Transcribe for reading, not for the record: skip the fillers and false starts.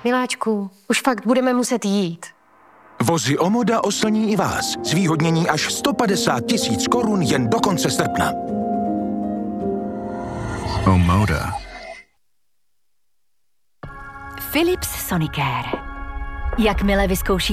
Miláčku, už fakt budeme muset jít. Vozy Omoda oslní i vás. Zvýhodnění až 150 000 korun jen do konce srpna. Omoda. Philips Sonicare. Jakmile vyzkouší